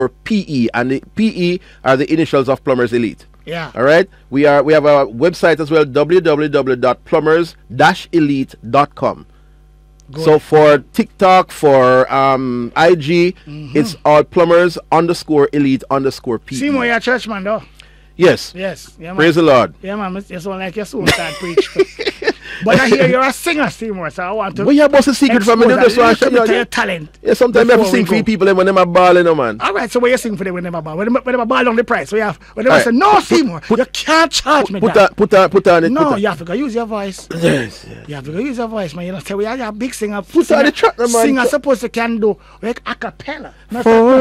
PE, and the PE are the initials of Plumbers Elite. Yeah. All right. We have a website as well, www.plumbers-elite.com. Good. So for TikTok, for IG, it's all plumbers_elite_PE. Seymour, you're a churchman, though. Yes. Yes. Yeah, man. Praise the Lord. Yeah, man. You sound like you soon start preach. But I hear you're a singer, Seymour, so I want to. But you have a secret from me. Your talent. Yeah, sometimes I have to sing for people when they're balling, man. All right, so what you sing for them when they ball? When they ball on the price, so you have. When they say no, Seymour, you can't charge me that. Put on it. No, you have to go use your voice. Yes. You have to go use your voice, man. You know, say we are a big singer. Put on the track, man. Singer supposed to can do like a cappella. For